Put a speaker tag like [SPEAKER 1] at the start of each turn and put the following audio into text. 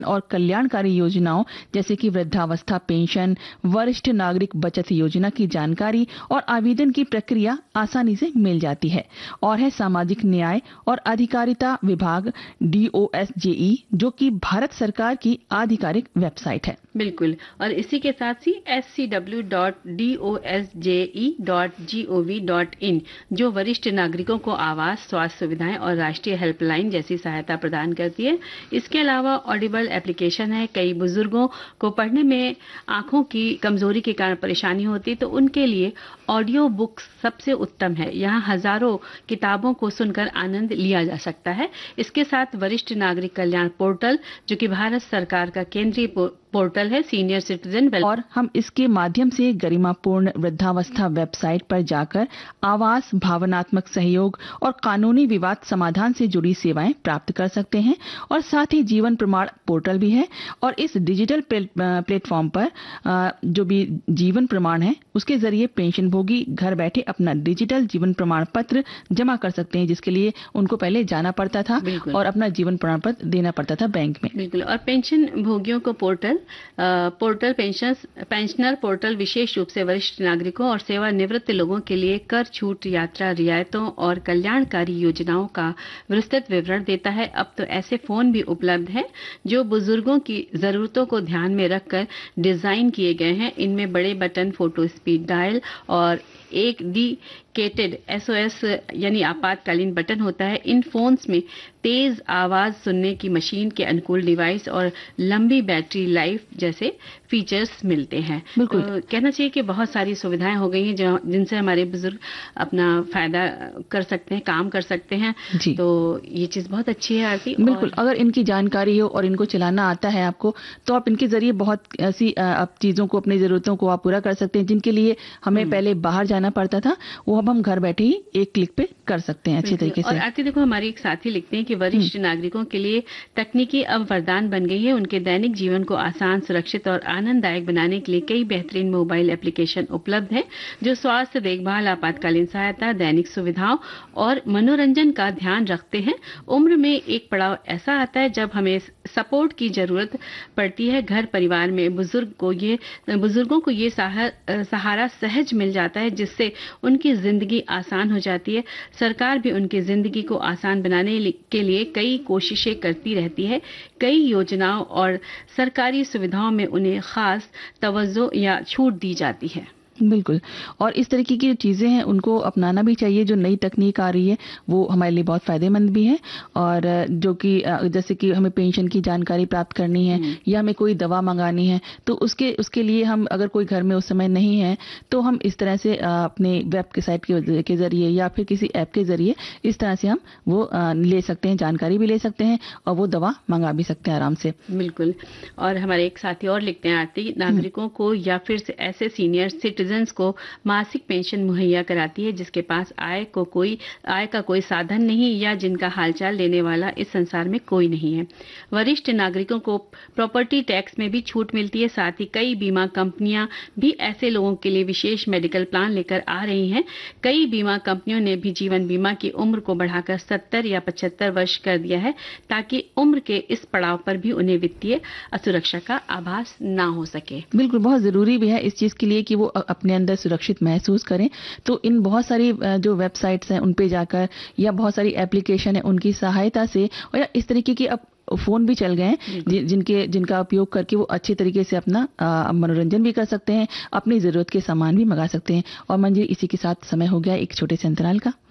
[SPEAKER 1] और कल्याणकारी योजनाओं जैसे कि वृद्धावस्था पेंशन, वरिष्ठ नागरिक बचत योजना की जानकारी और आवेदन की प्रक्रिया आसानी से मिल जाती है। और है सामाजिक न्याय और अधिकारिता विभाग DOSJE, जो कि भारत सरकार की आधिकारिक वेबसाइट है।
[SPEAKER 2] बिल्कुल, और इसी के साथ ही scw.dosje.gov.in जो वरिष्ठ नागरिकों को आवास, स्वास्थ्य सुविधाएं और राष्ट्रीय हेल्पलाइन जैसी सहायता प्रदान करती है। इसके अलावा ऑडिबल एप्लीकेशन है। कई बुजुर्गों को पढ़ने में आंखों की कमजोरी के कारण परेशानी होती, तो उनके लिए ऑडियो बुक्स सबसे उत्तम है। यहाँ हजारों किताबों को सुनकर आनंद लिया जा सकता है। इसके साथ वरिष्ठ नागरिक कल्याण पोर्टल, जो कि भारत सरकार का केंद्रीय पोर्टल है, सीनियर सिटीजन
[SPEAKER 1] और हम इसके माध्यम से गरिमापूर्ण वृद्धावस्था वेबसाइट पर जाकर आवास, भावनात्मक सहयोग और कानूनी विवाद समाधान से जुड़ी सेवाएं प्राप्त कर सकते हैं। और साथ ही जीवन प्रमाण पोर्टल भी है, और इस डिजिटल प्लेटफॉर्म पर जो भी जीवन प्रमाण है उसके जरिए पेंशन भोगी घर बैठे अपना डिजिटल जीवन प्रमाण पत्र जमा कर सकते हैं, जिसके लिए उनको पहले जाना पड़ता था और अपना जीवन प्रमाण पत्र देना पड़ता था बैंक में।
[SPEAKER 2] बिल्कुल, और पेंशन भोगियों को पोर्टल पेंशनर पोर्टल विशेष रूप से वरिष्ठ नागरिकों और सेवानिवृत्त लोगों के लिए कर छूट, यात्रा रियायतों और कल्याणकारी योजनाओं का विस्तृत विवरण देता है। अब तो ऐसे फोन भी उपलब्ध हैं जो बुजुर्गों की जरूरतों को ध्यान में रखकर डिजाइन किए गए हैं। इनमें बड़े बटन, फोटो स्पीड डायल और एक डेडिकेटेड SOS यानी आपातकालीन बटन होता है। इन फोन्स में तेज आवाज सुनने की मशीन के अनुकूल डिवाइस और लंबी बैटरी लाइफ जैसे फीचर्स मिलते हैं। तो कहना चाहिए कि बहुत सारी सुविधाएं हो गई हैं जिनसे हमारे बुजुर्ग अपना फायदा कर सकते हैं, काम कर सकते हैं। तो ये चीज बहुत अच्छी है आरती।
[SPEAKER 1] बिल्कुल, अगर इनकी जानकारी हो और इनको चलाना आता है आपको, तो आप इनके जरिए बहुत ऐसी आप चीजों को, अपनी जरूरतों को आप पूरा कर सकते हैं जिनके लिए हमें पहले बाहर जाना पड़ता था, वो अब हम घर बैठे ही एक क्लिक पे कर सकते हैं अच्छे तरीके से।
[SPEAKER 2] और आरती देखो, हमारी एक साथी लिखते हैं कि वरिष्ठ नागरिकों के लिए तकनीकी अब वरदान बन गई है। उनके दैनिक जीवन को आसान, सुरक्षित और आनंददायक बनाने के लिए कई बेहतरीन मोबाइल एप्लीकेशन उपलब्ध है जो स्वास्थ्य देखभाल, आपातकालीन सहायता, दैनिक सुविधाओं और मनोरंजन का ध्यान रखते हैं। उम्र में एक पड़ाव ऐसा आता है जब हमें सपोर्ट की जरूरत पड़ती है। घर परिवार में बुजुर्गों को ये सहारा सहज मिल जाता है, जिससे उनकी जिंदगी आसान हो जाती है। सरकार भी उनकी जिंदगी को आसान बनाने के लिए कई कोशिशें करती रहती है। कई योजनाओं और सरकारी सुविधाओं में उन्हें खास तवज्जो या छूट दी जाती है।
[SPEAKER 1] बिल्कुल, और इस तरीके की जो चीजें हैं उनको अपनाना भी चाहिए। जो नई तकनीक आ रही है वो हमारे लिए बहुत फायदेमंद भी है। और जो कि जैसे कि हमें पेंशन की जानकारी प्राप्त करनी है या हमें कोई दवा मंगानी है, तो उसके लिए हम अगर कोई घर में उस समय नहीं है तो हम इस तरह से अपने वेब के साइट के जरिए या फिर किसी ऐप के जरिए इस तरह से हम वो ले सकते हैं, जानकारी भी ले सकते हैं और वो दवा मंगा भी सकते हैं आराम से।
[SPEAKER 2] बिल्कुल, और हमारे एक साथी और लिखते हैं आरती, नागरिकों को या फिर ऐसे सीनियर सिटीजन को मासिक पेंशन मुहैया कराती है जिसके पास आय का कोई साधन नहीं या जिनका हालचाल लेने वाला इस संसार में कोई नहीं है। वरिष्ठ नागरिकों को प्रॉपर्टी टैक्स में भी छूट मिलती है। साथ ही कई बीमा कंपनियां भी ऐसे लोगों के लिए विशेष मेडिकल प्लान लेकर आ रही हैं। कई बीमा कंपनियों ने भी जीवन बीमा की उम्र को बढ़ाकर 70 या 75 वर्ष कर दिया है, ताकि उम्र के इस पड़ाव पर भी उन्हें वित्तीय असुरक्षा का आभास ना हो सके।
[SPEAKER 1] बिल्कुल, बहुत जरूरी भी है इस चीज के लिए कि वो अपने अंदर सुरक्षित महसूस करें। तो इन बहुत सारी जो वेबसाइट्स हैं उन पे जाकर या बहुत सारी एप्लीकेशन है उनकी सहायता से, और इस तरीके की अब फोन भी चल गए हैं जिनका उपयोग करके वो अच्छे तरीके से अपना मनोरंजन भी कर सकते हैं, अपनी जरूरत के सामान भी मंगा सकते हैं। और मंजिल, इसी के साथ समय हो गया एक छोटे से अंतराल का।